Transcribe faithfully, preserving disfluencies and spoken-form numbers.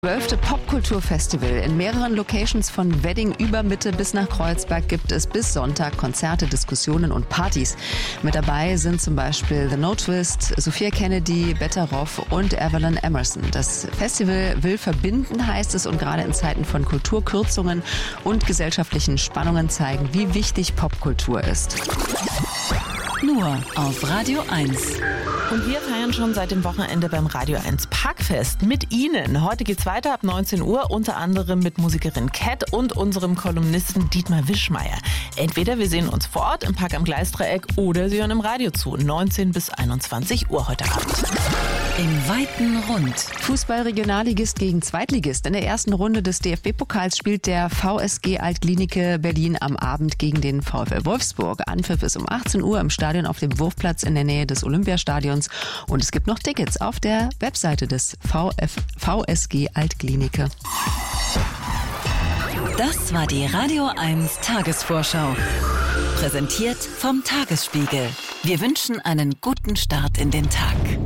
zwölfte Popkulturfestival. In mehreren Locations von Wedding über Mitte bis nach Kreuzberg gibt es bis Sonntag Konzerte, Diskussionen und Partys. Mit dabei sind zum Beispiel The No Twist, Sophia Kennedy, Betteroff und Evelyn Emerson. Das Festival will verbinden, heißt es, und gerade in Zeiten von Kulturkürzungen und gesellschaftlichen Spannungen zeigen, wie wichtig Popkultur ist. Nur auf Radio eins. Und wir feiern schon seit dem Wochenende beim Radio eins Parkfest mit Ihnen. Heute geht's weiter ab neunzehn Uhr, unter anderem mit Musikerin Cat und unserem Kolumnisten Dietmar Wischmeier. Entweder wir sehen uns vor Ort im Park am Gleisdreieck oder Sie hören im Radio zu, neunzehn bis einundzwanzig Uhr heute Abend. Im weiten Rund. Fußball-Regionalligist gegen Zweitligist. In der ersten Runde des D F B-Pokals spielt der V S G Altklinike Berlin am Abend gegen den VfL Wolfsburg. Anpfiff ist um achtzehn Uhr im Stadion auf dem Wurfplatz in der Nähe des Olympiastadions. Und es gibt noch Tickets auf der Webseite des V S G Altklinike. Das war die Radio eins Tagesvorschau. Präsentiert vom Tagesspiegel. Wir wünschen einen guten Start in den Tag.